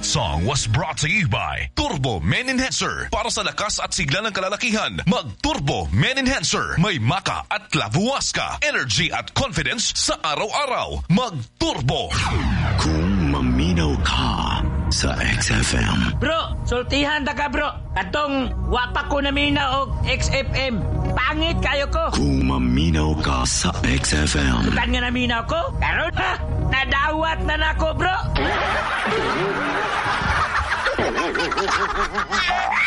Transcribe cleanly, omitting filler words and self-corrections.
That song was brought to you by Turbo Men Enhancer. Para sa lakas at sigla ng kalalakihan, mag-Turbo Men Enhancer. May maka at lavuas ka. Energy at confidence sa araw-araw. Mag-Turbo. Kung maminaw ka sa XFM. Bro, sultihan ta ka bro. Katong wapa ko na mina og XFM. Pangit kayo ko. Kung maminaw ka sa XFM. Bukan nga naminaw ko. Karon ha, nadawat na nako bro.